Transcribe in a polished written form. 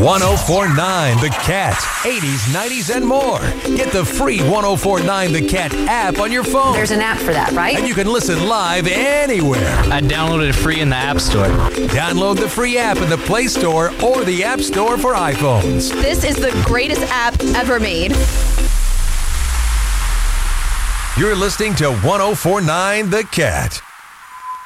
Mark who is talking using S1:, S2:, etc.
S1: 1049 The Cat. 80s, 90s, and more. Get the free 1049 The Cat app on your phone.
S2: There's an app for that, right?
S1: And you can listen live anywhere.
S3: I downloaded it free in the App Store.
S1: Download the free app in the Play Store or the App Store for iPhones.
S4: This is the greatest app ever made.
S1: You're listening to 1049 The Cat.